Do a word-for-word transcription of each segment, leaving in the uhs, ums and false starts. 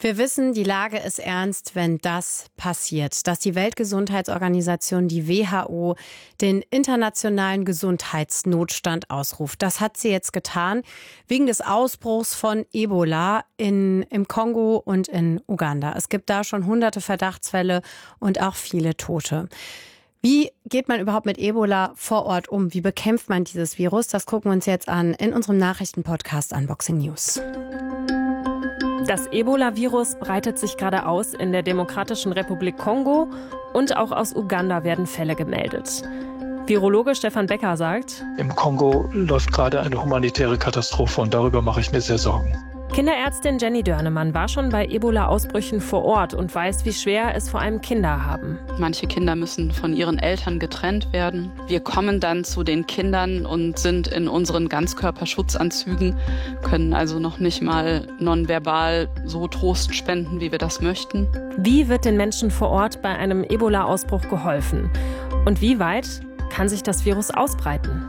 Wir wissen, die Lage ist ernst, wenn das passiert, dass die Weltgesundheitsorganisation, die W H O, den internationalen Gesundheitsnotstand ausruft. Das hat sie jetzt getan, wegen des Ausbruchs von Ebola in, im Kongo und in Uganda. Es gibt da schon hunderte Verdachtsfälle und auch viele Tote. Wie geht man überhaupt mit Ebola vor Ort um? Wie bekämpft man dieses Virus? Das gucken wir uns jetzt an in unserem Nachrichtenpodcast Unboxing News. Das Ebola-Virus breitet sich gerade aus in der Demokratischen Republik Kongo und auch aus Uganda werden Fälle gemeldet. Virologe Stefan Becker sagt: Im Kongo läuft gerade eine humanitäre Katastrophe und darüber mache ich mir sehr Sorgen. Kinderärztin Jenny Dörnemann war schon bei Ebola-Ausbrüchen vor Ort und weiß, wie schwer es vor allem Kinder haben. Manche Kinder müssen von ihren Eltern getrennt werden. Wir kommen dann zu den Kindern und sind in unseren Ganzkörperschutzanzügen, können also noch nicht mal nonverbal so Trost spenden, wie wir das möchten. Wie wird den Menschen vor Ort bei einem Ebola-Ausbruch geholfen? Und wie weit kann sich das Virus ausbreiten?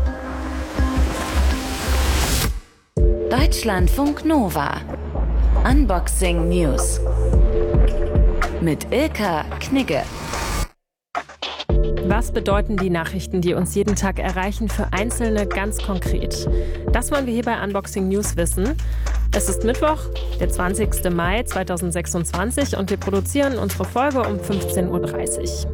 Deutschlandfunk Nova. Unboxing News. Mit Ilka Knigge. Was bedeuten die Nachrichten, die uns jeden Tag erreichen, für Einzelne ganz konkret? Das wollen wir hier bei Unboxing News wissen. Es ist Mittwoch, der zwanzigster Mai zweitausendsechsundzwanzig und wir produzieren unsere Folge um fünfzehn Uhr dreißig.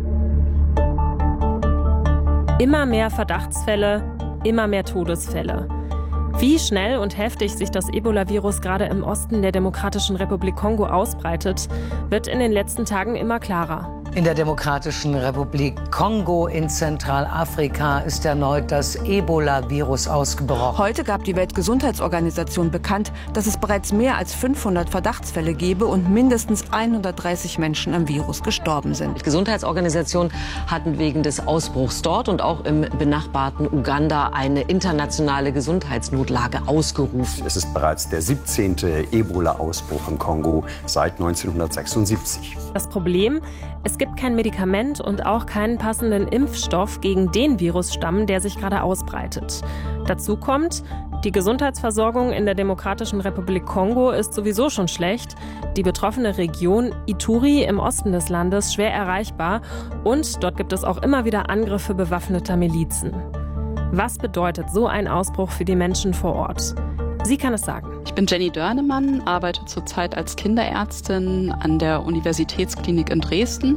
Immer mehr Verdachtsfälle, immer mehr Todesfälle. Wie schnell und heftig sich das Ebola-Virus gerade im Osten der Demokratischen Republik Kongo ausbreitet, wird in den letzten Tagen immer klarer. In der Demokratischen Republik Kongo in Zentralafrika ist erneut das Ebola-Virus ausgebrochen. Heute gab die Weltgesundheitsorganisation bekannt, dass es bereits mehr als fünfhundert Verdachtsfälle gebe und mindestens hundertdreißig Menschen am Virus gestorben sind. Die Gesundheitsorganisation hatten wegen des Ausbruchs dort und auch im benachbarten Uganda eine internationale Gesundheitsnotlage ausgerufen. Es ist bereits der siebzehnte Ebola-Ausbruch im Kongo seit neunzehnhundertsechsundsiebzig. Das Problem: Es gibt kein Medikament und auch keinen passenden Impfstoff gegen den Virusstamm, der sich gerade ausbreitet. Dazu kommt, die Gesundheitsversorgung in der Demokratischen Republik Kongo ist sowieso schon schlecht, die betroffene Region Ituri im Osten des Landes schwer erreichbar und dort gibt es auch immer wieder Angriffe bewaffneter Milizen. Was bedeutet so ein Ausbruch für die Menschen vor Ort? Sie kann es sagen. Ich bin Jenny Dörnemann, arbeite zurzeit als Kinderärztin an der Universitätsklinik in Dresden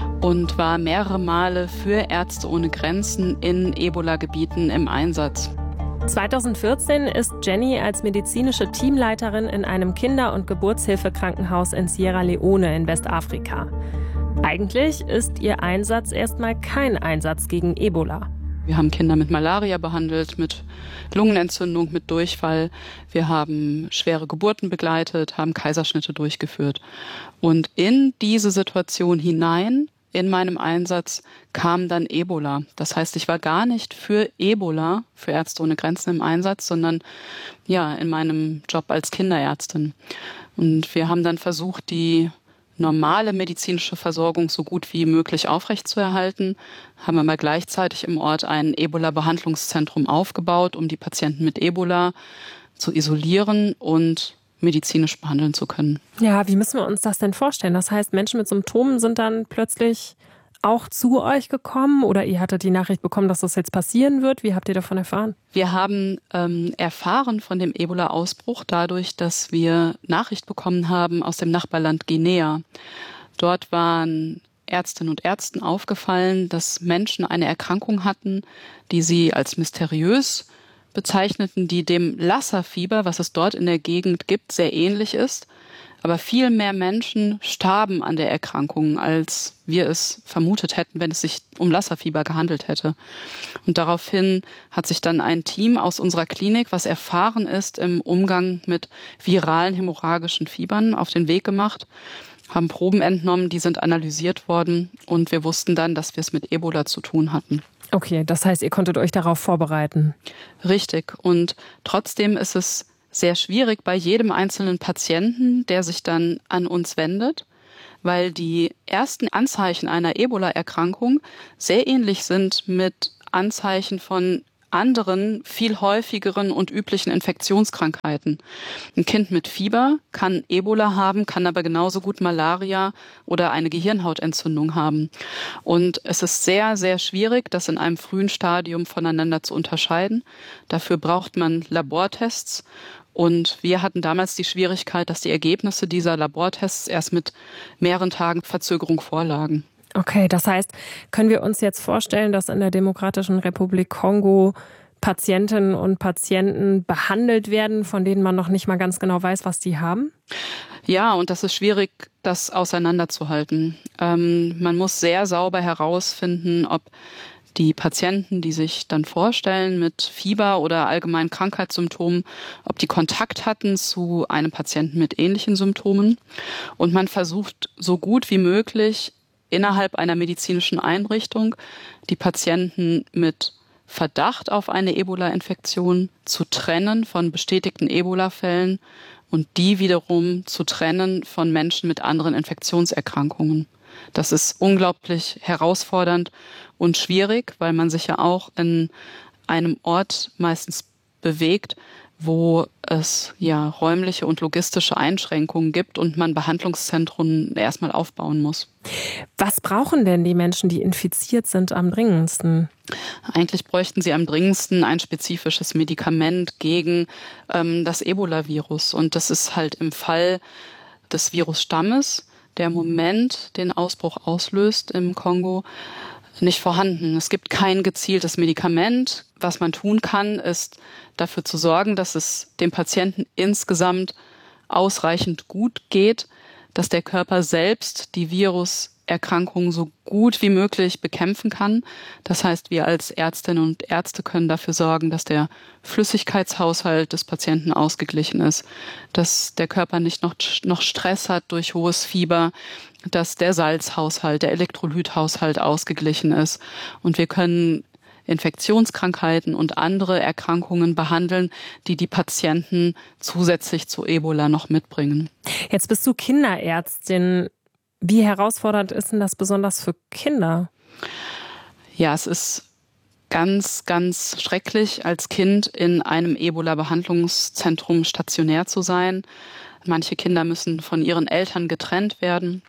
und war mehrere Male für Ärzte ohne Grenzen in Ebola-Gebieten im Einsatz. zweitausendvierzehn ist Jenny als medizinische Teamleiterin in einem Kinder- und Geburtshilfekrankenhaus in Sierra Leone in Westafrika. Eigentlich ist ihr Einsatz erstmal kein Einsatz gegen Ebola. Wir haben Kinder mit Malaria behandelt, mit Lungenentzündung, mit Durchfall. Wir haben schwere Geburten begleitet, haben Kaiserschnitte durchgeführt. Und in diese Situation hinein, in meinem Einsatz, kam dann Ebola. Das heißt, ich war gar nicht für Ebola, für Ärzte ohne Grenzen im Einsatz, sondern ja, in meinem Job als Kinderärztin. Und wir haben dann versucht, die normale medizinische Versorgung so gut wie möglich aufrechtzuerhalten, haben aber gleichzeitig im Ort ein Ebola-Behandlungszentrum aufgebaut, um die Patienten mit Ebola zu isolieren und medizinisch behandeln zu können. Ja, wie müssen wir uns das denn vorstellen? Das heißt, Menschen mit Symptomen sind dann plötzlich auch zu euch gekommen oder ihr hattet die Nachricht bekommen, dass das jetzt passieren wird? Wie habt ihr davon erfahren? Wir haben ähm, erfahren von dem Ebola-Ausbruch dadurch, dass wir Nachricht bekommen haben aus dem Nachbarland Guinea. Dort waren Ärztinnen und Ärzten aufgefallen, dass Menschen eine Erkrankung hatten, die sie als mysteriös bezeichneten, die dem Lassa-Fieber, was es dort in der Gegend gibt, sehr ähnlich ist. Aber viel mehr Menschen starben an der Erkrankung, als wir es vermutet hätten, wenn es sich um Lassa-Fieber gehandelt hätte. Und daraufhin hat sich dann ein Team aus unserer Klinik, was erfahren ist im Umgang mit viralen hämorrhagischen Fiebern, auf den Weg gemacht, haben Proben entnommen, die sind analysiert worden und wir wussten dann, dass wir es mit Ebola zu tun hatten. Okay, das heißt, ihr konntet euch darauf vorbereiten. Richtig. Und trotzdem ist es sehr schwierig bei jedem einzelnen Patienten, der sich dann an uns wendet, weil die ersten Anzeichen einer Ebola-Erkrankung sehr ähnlich sind mit Anzeichen von anderen, viel häufigeren und üblichen Infektionskrankheiten. Ein Kind mit Fieber kann Ebola haben, kann aber genauso gut Malaria oder eine Gehirnhautentzündung haben. Und es ist sehr, sehr schwierig, das in einem frühen Stadium voneinander zu unterscheiden. Dafür braucht man Labortests. Und wir hatten damals die Schwierigkeit, dass die Ergebnisse dieser Labortests erst mit mehreren Tagen Verzögerung vorlagen. Okay, das heißt, können wir uns jetzt vorstellen, dass in der Demokratischen Republik Kongo Patientinnen und Patienten behandelt werden, von denen man noch nicht mal ganz genau weiß, was die haben? Ja, und das ist schwierig, das auseinanderzuhalten. Ähm, man muss sehr sauber herausfinden, ob die Patienten, die sich dann vorstellen mit Fieber oder allgemeinen Krankheitssymptomen, ob die Kontakt hatten zu einem Patienten mit ähnlichen Symptomen. Und man versucht so gut wie möglich innerhalb einer medizinischen Einrichtung die Patienten mit Verdacht auf eine Ebola-Infektion zu trennen von bestätigten Ebola-Fällen und die wiederum zu trennen von Menschen mit anderen Infektionserkrankungen. Das ist unglaublich herausfordernd und schwierig, weil man sich ja auch in einem Ort meistens bewegt, wo es ja räumliche und logistische Einschränkungen gibt und man Behandlungszentren erstmal aufbauen muss. Was brauchen denn die Menschen, die infiziert sind, am dringendsten? Eigentlich bräuchten sie am dringendsten ein spezifisches Medikament gegen ähm, das Ebola-Virus. Und das ist halt im Fall des Virusstammes, der im Moment den Ausbruch auslöst im Kongo, nicht vorhanden. Es gibt kein gezieltes Medikament. Was man tun kann, ist dafür zu sorgen, dass es dem Patienten insgesamt ausreichend gut geht, dass der Körper selbst die Viruserkrankung so gut wie möglich bekämpfen kann. Das heißt, wir als Ärztinnen und Ärzte können dafür sorgen, dass der Flüssigkeitshaushalt des Patienten ausgeglichen ist, dass der Körper nicht noch, noch Stress hat durch hohes Fieber, dass der Salzhaushalt, der Elektrolythaushalt ausgeglichen ist. Und wir können Infektionskrankheiten und andere Erkrankungen behandeln, die die Patienten zusätzlich zu Ebola noch mitbringen. Jetzt bist du Kinderärztin. Wie herausfordernd ist denn das besonders für Kinder? Ja, es ist ganz, ganz schrecklich, als Kind in einem Ebola-Behandlungszentrum stationär zu sein. Manche Kinder müssen von ihren Eltern getrennt werden,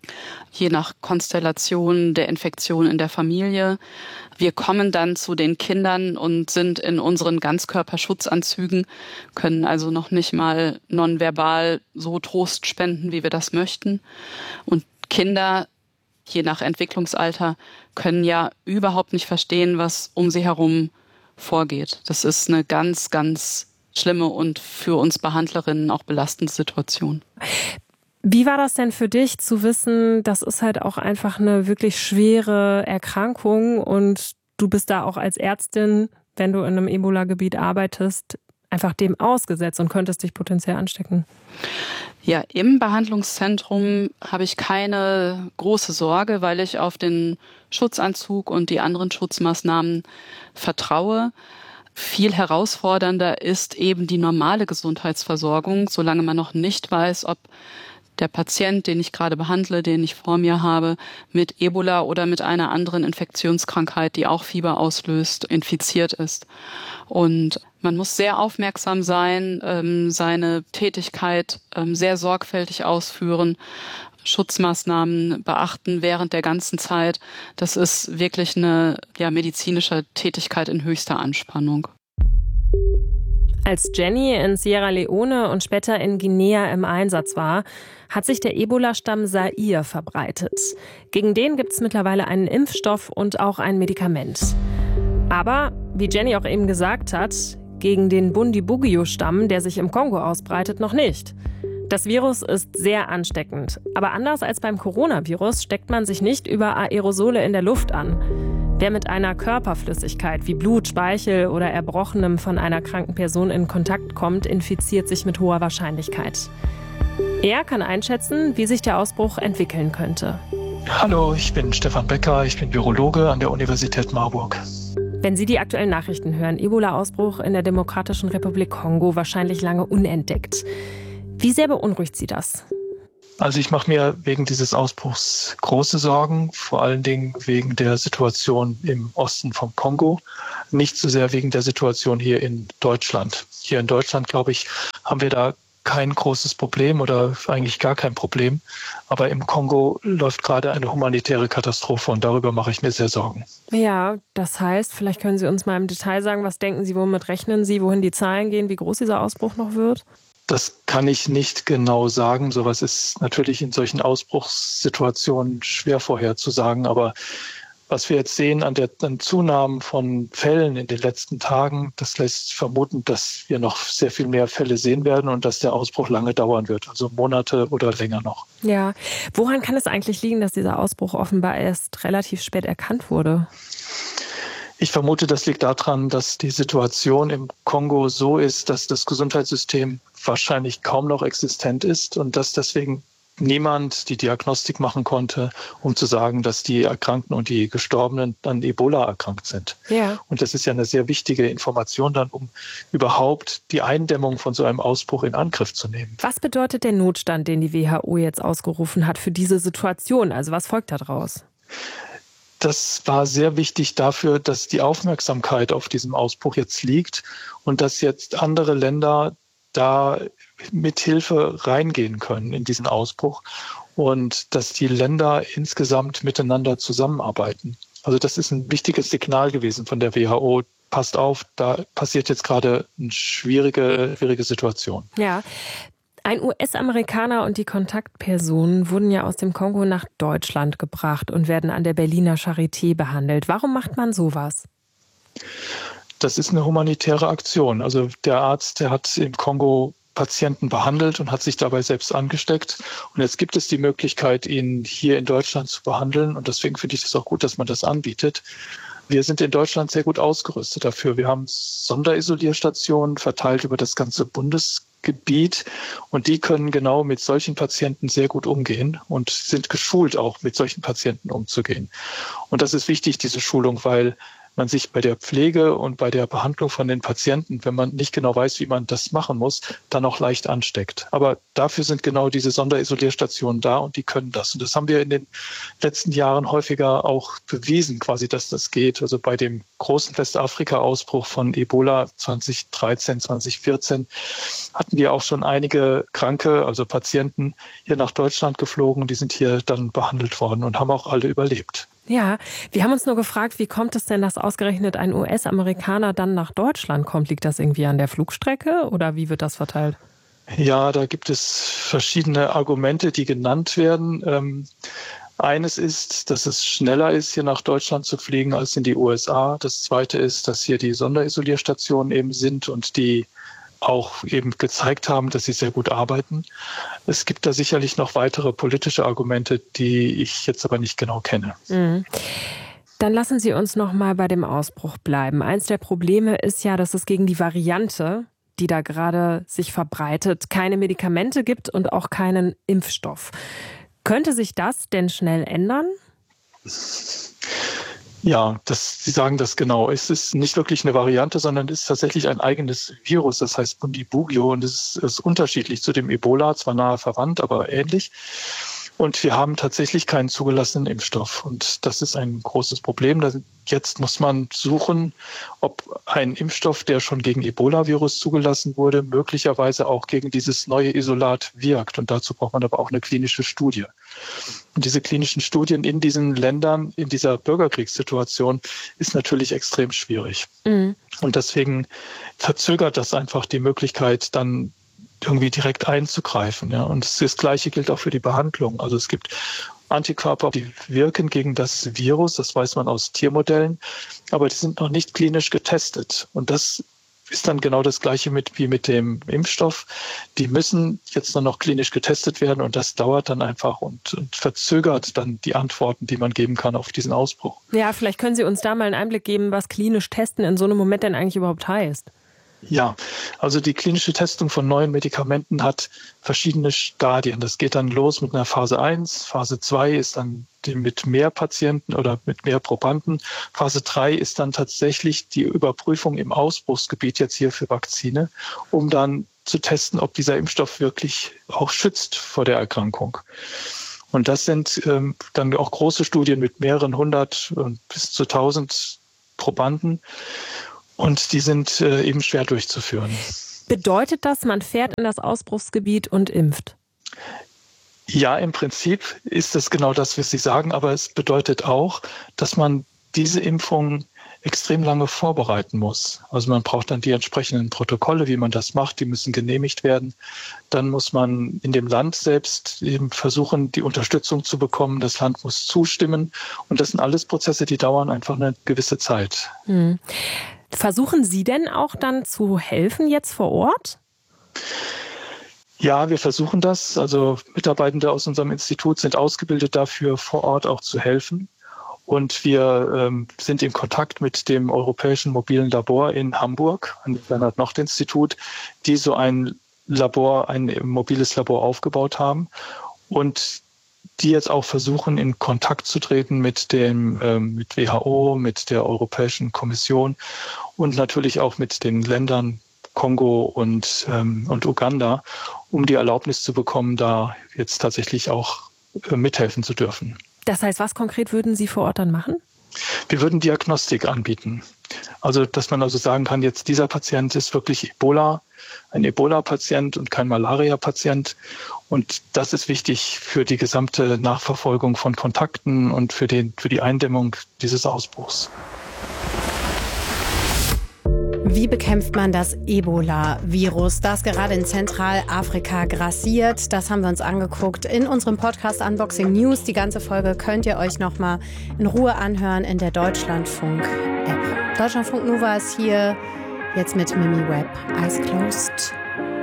je nach Konstellation der Infektion in der Familie. Wir kommen dann zu den Kindern und sind in unseren Ganzkörperschutzanzügen, können also noch nicht mal nonverbal so Trost spenden, wie wir das möchten. Und Kinder, je nach Entwicklungsalter, können ja überhaupt nicht verstehen, was um sie herum vorgeht. Das ist eine ganz, ganz schlimme und für uns Behandlerinnen auch belastende Situation. Wie war das denn für dich zu wissen, das ist halt auch einfach eine wirklich schwere Erkrankung und du bist da auch als Ärztin, wenn du in einem Ebola-Gebiet arbeitest, einfach dem ausgesetzt und könntest dich potenziell anstecken? Ja, im Behandlungszentrum habe ich keine große Sorge, weil ich auf den Schutzanzug und die anderen Schutzmaßnahmen vertraue. Viel herausfordernder ist eben die normale Gesundheitsversorgung, solange man noch nicht weiß, ob der Patient, den ich gerade behandle, den ich vor mir habe, mit Ebola oder mit einer anderen Infektionskrankheit, die auch Fieber auslöst, infiziert ist. Und man muss sehr aufmerksam sein, ähm, seine Tätigkeit ähm, sehr sorgfältig ausführen, Schutzmaßnahmen beachten während der ganzen Zeit. Das ist wirklich eine ja, medizinische Tätigkeit in höchster Anspannung. Als Jenny in Sierra Leone und später in Guinea im Einsatz war, hat sich der Ebola-Stamm Zaire verbreitet. Gegen den gibt es mittlerweile einen Impfstoff und auch ein Medikament. Aber, wie Jenny auch eben gesagt hat, gegen den Bundibugyo-Stamm, der sich im Kongo ausbreitet, noch nicht. Das Virus ist sehr ansteckend. Aber anders als beim Coronavirus steckt man sich nicht über Aerosole in der Luft an. Wer mit einer Körperflüssigkeit wie Blut, Speichel oder Erbrochenem von einer kranken Person in Kontakt kommt, infiziert sich mit hoher Wahrscheinlichkeit. Er kann einschätzen, wie sich der Ausbruch entwickeln könnte. Hallo, ich bin Stefan Becker, ich bin Virologe an der Universität Marburg. Wenn Sie die aktuellen Nachrichten hören, Ebola-Ausbruch in der Demokratischen Republik Kongo, wahrscheinlich lange unentdeckt. Wie sehr beunruhigt Sie das? Also ich mache mir wegen dieses Ausbruchs große Sorgen, vor allen Dingen wegen der Situation im Osten vom Kongo, nicht so sehr wegen der Situation hier in Deutschland. Hier in Deutschland, glaube ich, haben wir da kein großes Problem oder eigentlich gar kein Problem. Aber im Kongo läuft gerade eine humanitäre Katastrophe und darüber mache ich mir sehr Sorgen. Ja, das heißt, vielleicht können Sie uns mal im Detail sagen, was denken Sie, womit rechnen Sie, wohin die Zahlen gehen, wie groß dieser Ausbruch noch wird? Das kann ich nicht genau sagen. Sowas ist natürlich in solchen Ausbruchssituationen schwer vorherzusagen. Aber was wir jetzt sehen an der an Zunahme von Fällen in den letzten Tagen, das lässt vermuten, dass wir noch sehr viel mehr Fälle sehen werden und dass der Ausbruch lange dauern wird, also Monate oder länger noch. Ja, woran kann es eigentlich liegen, dass dieser Ausbruch offenbar erst relativ spät erkannt wurde? Ich vermute, das liegt daran, dass die Situation im Kongo so ist, dass das Gesundheitssystem wahrscheinlich kaum noch existent ist und dass deswegen niemand die Diagnostik machen konnte, um zu sagen, dass die Erkrankten und die Gestorbenen an Ebola erkrankt sind. Ja. Und das ist ja eine sehr wichtige Information dann, um überhaupt die Eindämmung von so einem Ausbruch in Angriff zu nehmen. Was bedeutet der Notstand, den die W H O jetzt ausgerufen hat für diese Situation? Also was folgt daraus? Das war sehr wichtig dafür, dass die Aufmerksamkeit auf diesem Ausbruch jetzt liegt und dass jetzt andere Länder da mit Hilfe reingehen können in diesen Ausbruch und dass die Länder insgesamt miteinander zusammenarbeiten. Also das ist ein wichtiges Signal gewesen von der W H O. Passt auf, da passiert jetzt gerade eine schwierige, schwierige Situation. Ja. Ein U S-Amerikaner und die Kontaktpersonen wurden ja aus dem Kongo nach Deutschland gebracht und werden an der Berliner Charité behandelt. Warum macht man sowas? Das ist eine humanitäre Aktion. Also der Arzt, der hat im Kongo Patienten behandelt und hat sich dabei selbst angesteckt. Und jetzt gibt es die Möglichkeit, ihn hier in Deutschland zu behandeln. Und deswegen finde ich es auch gut, dass man das anbietet. Wir sind in Deutschland sehr gut ausgerüstet dafür. Wir haben Sonderisolierstationen verteilt über das ganze Bundesgebiet und die können genau mit solchen Patienten sehr gut umgehen und sind geschult, auch mit solchen Patienten umzugehen. Und das ist wichtig, diese Schulung, weil man sich bei der Pflege und bei der Behandlung von den Patienten, wenn man nicht genau weiß, wie man das machen muss, dann auch leicht ansteckt. Aber dafür sind genau diese Sonderisolierstationen da und die können das. Und das haben wir in den letzten Jahren häufiger auch bewiesen, quasi, dass das geht. Also bei dem großen Westafrika-Ausbruch von Ebola zwanzig dreizehn, zwanzig vierzehn hatten wir auch schon einige Kranke, also Patienten, hier nach Deutschland geflogen. Die sind hier dann behandelt worden und haben auch alle überlebt. Ja, wir haben uns nur gefragt, wie kommt es denn, dass ausgerechnet ein U S-Amerikaner dann nach Deutschland kommt? Liegt das irgendwie an der Flugstrecke oder wie wird das verteilt? Ja, da gibt es verschiedene Argumente, die genannt werden. Ähm, eines ist, dass es schneller ist, hier nach Deutschland zu fliegen als in die U S A. Das zweite ist, dass hier die Sonderisolierstationen eben sind und die auch eben gezeigt haben, dass sie sehr gut arbeiten. Es gibt da sicherlich noch weitere politische Argumente, die ich jetzt aber nicht genau kenne. Mhm. Dann lassen Sie uns noch mal bei dem Ausbruch bleiben. Eins der Probleme ist ja, dass es gegen die Variante, die da gerade sich verbreitet, keine Medikamente gibt und auch keinen Impfstoff. Könnte sich das denn schnell ändern? Ja, das, Sie sagen das genau. Es ist nicht wirklich eine Variante, sondern es ist tatsächlich ein eigenes Virus. Das heißt Bundibugyo und es ist, ist unterschiedlich zu dem Ebola, zwar nahe verwandt, aber ähnlich. Und wir haben tatsächlich keinen zugelassenen Impfstoff. Und das ist ein großes Problem. Jetzt muss man suchen, ob ein Impfstoff, der schon gegen Ebola-Virus zugelassen wurde, möglicherweise auch gegen dieses neue Isolat wirkt. Und dazu braucht man aber auch eine klinische Studie. Und diese klinischen Studien in diesen Ländern, in dieser Bürgerkriegssituation, ist natürlich extrem schwierig. Mhm. Und deswegen verzögert das einfach die Möglichkeit, dann irgendwie direkt einzugreifen. Ja. Und das Gleiche gilt auch für die Behandlung. Also es gibt Antikörper, die wirken gegen das Virus, das weiß man aus Tiermodellen, aber die sind noch nicht klinisch getestet. Und das ist dann genau das Gleiche mit, wie mit dem Impfstoff. Die müssen jetzt nur noch klinisch getestet werden und das dauert dann einfach und, und verzögert dann die Antworten, die man geben kann auf diesen Ausbruch. Ja, vielleicht können Sie uns da mal einen Einblick geben, was klinisch testen in so einem Moment denn eigentlich überhaupt heißt. Ja, also die klinische Testung von neuen Medikamenten hat verschiedene Stadien. Das geht dann los mit einer Phase eins. Phase zwei ist dann mit mehr Patienten oder mit mehr Probanden. Phase drei ist dann tatsächlich die Überprüfung im Ausbruchsgebiet jetzt hier für Vakzine, um dann zu testen, ob dieser Impfstoff wirklich auch schützt vor der Erkrankung. Und das sind ähm, dann auch große Studien mit mehreren hundert und bis zu tausend Probanden. Und die sind äh, eben schwer durchzuführen. Bedeutet das, man fährt in das Ausbruchsgebiet und impft? Ja, im Prinzip ist das genau das, was Sie sagen. Aber es bedeutet auch, dass man diese Impfung extrem lange vorbereiten muss. Also man braucht dann die entsprechenden Protokolle, wie man das macht, die müssen genehmigt werden. Dann muss man in dem Land selbst eben versuchen, die Unterstützung zu bekommen. Das Land muss zustimmen. Und das sind alles Prozesse, die dauern einfach eine gewisse Zeit. Hm. Versuchen Sie denn auch dann zu helfen jetzt vor Ort? Ja, wir versuchen das. Also Mitarbeitende aus unserem Institut sind ausgebildet dafür, vor Ort auch zu helfen. Und wir ähm, sind in Kontakt mit dem Europäischen Mobilen Labor in Hamburg, an dem Bernhard-Nocht-Institut, die so ein Labor, ein mobiles Labor aufgebaut haben und die jetzt auch versuchen, in Kontakt zu treten mit dem ähm, mit W H O, mit der Europäischen Kommission und natürlich auch mit den Ländern Kongo und, ähm, und Uganda, um die Erlaubnis zu bekommen, da jetzt tatsächlich auch äh, mithelfen zu dürfen. Das heißt, was konkret würden Sie vor Ort dann machen? Wir würden Diagnostik anbieten. Also, dass man also sagen kann, jetzt dieser Patient ist wirklich Ebola, ein Ebola-Patient und kein Malaria-Patient. Und das ist wichtig für die gesamte Nachverfolgung von Kontakten und für, den, für die Eindämmung dieses Ausbruchs. Wie bekämpft man das Ebola-Virus, das gerade in Zentralafrika grassiert? Das haben wir uns angeguckt in unserem Podcast Unboxing News. Die ganze Folge könnt ihr euch nochmal in Ruhe anhören in der Deutschlandfunk-App. Deutschlandfunk Nova ist hier jetzt mit Mimi Webb. Eyes Closed.